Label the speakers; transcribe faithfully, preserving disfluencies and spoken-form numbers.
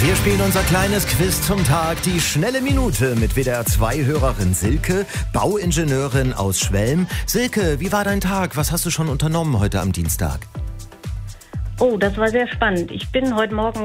Speaker 1: Wir spielen unser kleines Quiz zum Tag, die schnelle Minute mit W D R zwei Hörerin Silke, Bauingenieurin aus Schwelm. Silke, wie war dein Tag? Was hast du schon unternommen heute am Dienstag?
Speaker 2: Oh, das war sehr spannend. Ich bin heute Morgen